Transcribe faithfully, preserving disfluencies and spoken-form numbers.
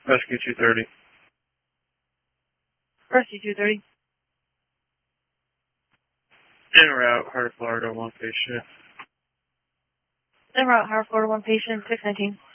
Rescue two thirty. Rescue two thirty. En route, Heart of Florida, one patient. En route, Heart of Florida, one patient, six nineteen.